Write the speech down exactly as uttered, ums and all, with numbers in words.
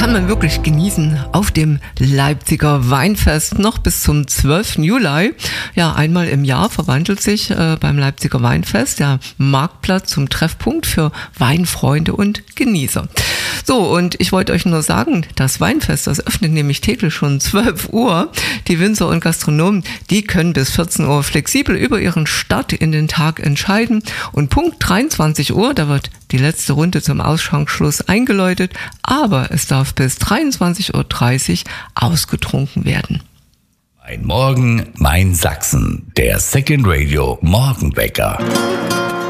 kann man wirklich genießen auf dem Leipziger Weinfest noch bis zum zwölften Juli. Ja, einmal im Jahr verwandelt sich äh, beim Leipziger Weinfest der Marktplatz zum Treffpunkt für Weinfreunde und Genießer. So, und ich wollte euch nur sagen, das Weinfest, das öffnet nämlich täglich schon zwölf Uhr. Die Winzer und Gastronomen, die können bis vierzehn Uhr flexibel über ihren Start in den Tag entscheiden. Und Punkt dreiundzwanzig Uhr, da wird die letzte Runde zum Ausschankschluss eingeläutet, aber es darf bis dreiundzwanzig Uhr dreißig ausgetrunken werden. Mein Morgen, mein Sachsen, der Second Radio Morgenwecker.